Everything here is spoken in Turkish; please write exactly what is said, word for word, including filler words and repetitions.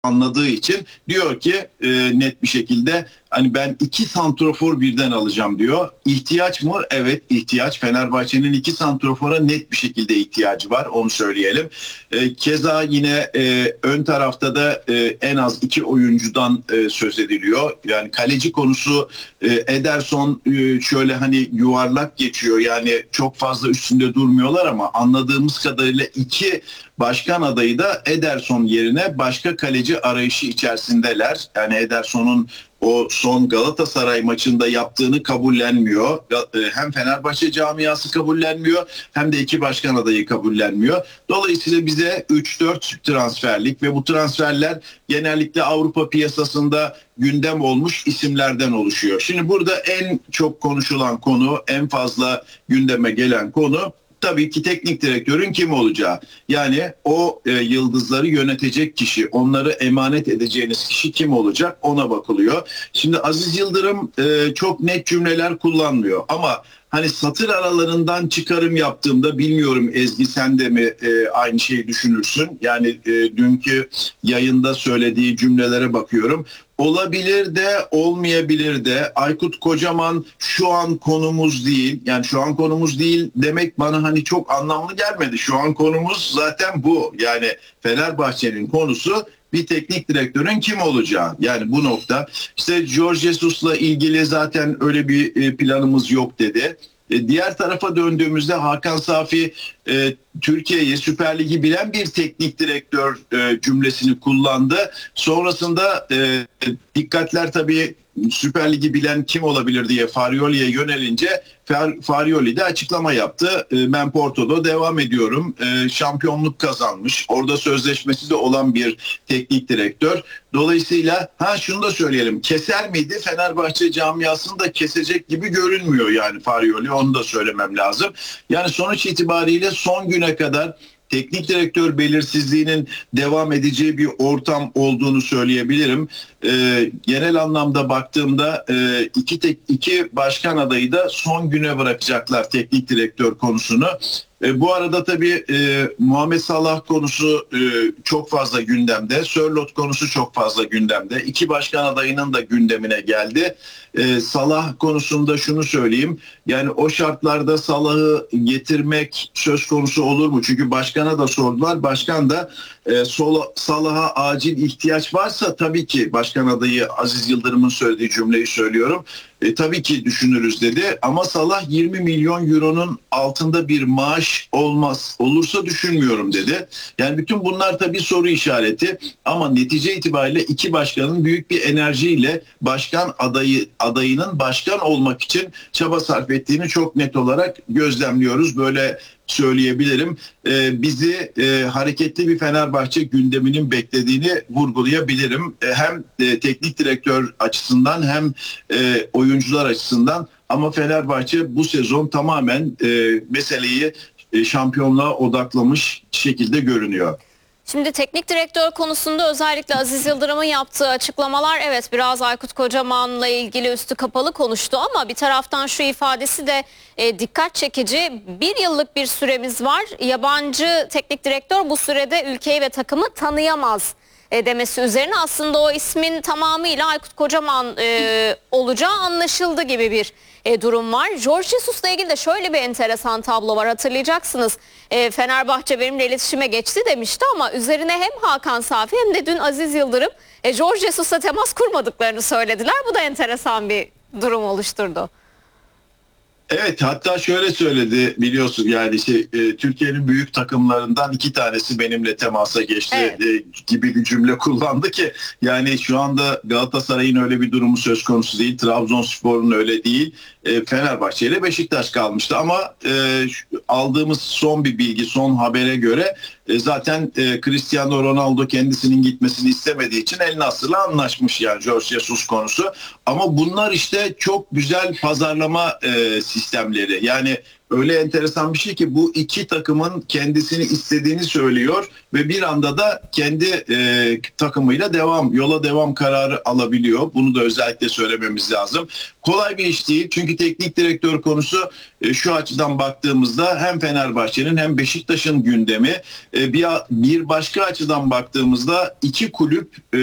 anladığı için diyor ki e, net bir şekilde hani ben iki santrofor birden alacağım diyor. İhtiyaç mı? Evet, ihtiyaç. Fenerbahçe'nin iki santrofora net bir şekilde ihtiyacı var, onu söyleyelim. E, keza yine e, ön tarafta da e, en az iki oyuncudan e, söz ediliyor. Yani kaleci konusu e, Ederson e, şöyle hani yuvarlak geçiyor. Yani çok fazla üstünde durmuyorlar ama anladığımız kadarıyla iki başkan adayı da Ederson yerine başka kaleci arayışı içerisindeler. Yani Ederson'un o son Galatasaray maçında yaptığını kabullenmiyor. Hem Fenerbahçe camiası kabullenmiyor hem de iki başkan adayı kabullenmiyor. Dolayısıyla bize üç dört transferlik ve bu transferler genellikle Avrupa piyasasında gündem olmuş isimlerden oluşuyor. Şimdi burada en çok konuşulan konu, en fazla gündeme gelen konu tabii ki teknik direktörün kim olacağı. Yani o e, yıldızları yönetecek kişi, onları emanet edeceğiniz kişi kim olacak, ona bakılıyor. Şimdi Aziz Yıldırım e, çok net cümleler kullanmıyor ama hani satır aralarından çıkarım yaptığımda, bilmiyorum Ezgi sen de mi e, aynı şeyi düşünürsün? Yani e, dünkü yayında söylediği cümlelere bakıyorum. Olabilir de olmayabilir de Aykut Kocaman şu an konumuz değil. Yani şu an konumuz değil demek bana hani çok anlamlı gelmedi. Şu an konumuz zaten bu. Yani Fenerbahçe'nin konusu bir teknik direktörün kim olacağı. Yani bu nokta. İşte Jorge Jesus'la ilgili zaten öyle bir planımız yok dedi. Diğer tarafa döndüğümüzde Hakan Safi e, Türkiye'yi, Süper Lig'i bilen bir teknik direktör e, cümlesini kullandı. Sonrasında e, dikkatler tabii Süper Lig'i bilen kim olabilir diye Farioli'ye yönelince Farioli de açıklama yaptı. E, ben Porto'da devam ediyorum. E, şampiyonluk kazanmış. Orada sözleşmesi de olan bir teknik direktör. Dolayısıyla ha şunu da söyleyelim. Keser miydi? Fenerbahçe camiasını da kesecek gibi görünmüyor yani Farioli. Onu da söylemem lazım. Yani sonuç itibariyle son güne kadar teknik direktör belirsizliğinin devam edeceği bir ortam olduğunu söyleyebilirim. Ee, genel anlamda baktığımda e, iki, tek, iki başkan adayı da son güne bırakacaklar teknik direktör konusunu. E, bu arada tabii e, Muhammed Salah konusu e, çok fazla gündemde. Sörloth konusu çok fazla gündemde. İki başkan adayının da gündemine geldi. E, Salah konusunda şunu söyleyeyim. Yani o şartlarda Salah'ı getirmek söz konusu olur mu? Çünkü başkana da sordular. Başkan da e, Salah'a acil ihtiyaç varsa tabii ki başkan adayı Aziz Yıldırım'ın söylediği cümleyi söylüyorum. E, tabii ki düşünürüz dedi ama Salah yirmi milyon euronun altında bir maaş olmaz olursa düşünmüyorum dedi. Yani bütün bunlar tabii soru işareti ama netice itibariyle iki başkanın büyük bir enerjiyle başkan adayı adayının başkan olmak için çaba sarf ettiğini çok net olarak gözlemliyoruz. Böyle söyleyebilirim. Ee, bizi e, hareketli bir Fenerbahçe gündeminin beklediğini vurgulayabilirim. E, hem e, teknik direktör açısından hem e, oyuncular açısından ama Fenerbahçe bu sezon tamamen e, meseleyi e, şampiyonluğa odaklamış şekilde görünüyor. Şimdi teknik direktör konusunda özellikle Aziz Yıldırım'ın yaptığı açıklamalar evet biraz Aykut Kocaman'la ilgili üstü kapalı konuştu ama bir taraftan şu ifadesi de e, dikkat çekici. Bir yıllık bir süremiz var. Yabancı teknik direktör bu sürede ülkeyi ve takımı tanıyamaz e, demesi üzerine aslında o ismin tamamıyla Aykut Kocaman e, olacağı anlaşıldı gibi bir e, durum var. Jorge Jesus'la ilgili de şöyle bir enteresan tablo var, hatırlayacaksınız. E, Fenerbahçe benimle iletişime geçti demişti ama üzerine hem Hakan Safi hem de dün Aziz Yıldırım e, Jorge Jesus'la temas kurmadıklarını söylediler. Bu da enteresan bir durum oluşturdu. Evet, hatta şöyle söyledi biliyorsun yani işte, e, Türkiye'nin büyük takımlarından iki tanesi benimle temasa geçti evet. e, gibi bir cümle kullandı ki yani şu anda Galatasaray'ın öyle bir durumu söz konusu değil, Trabzonspor'un öyle değil, e, Fenerbahçe ile Beşiktaş kalmıştı ama e, aldığımız son bir bilgi, son habere göre e, zaten e, Cristiano Ronaldo kendisinin gitmesini istemediği için El Nasır'la anlaşmış yani Jorge Jesus konusu ama bunlar işte çok güzel pazarlama e, sistemi. sistemleri. Yani öyle enteresan bir şey ki bu iki takımın kendisini istediğini söylüyor ve bir anda da kendi e, takımıyla devam, yola devam kararı alabiliyor. Bunu da özellikle söylememiz lazım. Kolay bir iş değil çünkü teknik direktör konusu e, şu açıdan baktığımızda hem Fenerbahçe'nin hem Beşiktaş'ın gündemi. E, bir, bir başka açıdan baktığımızda iki kulüp e,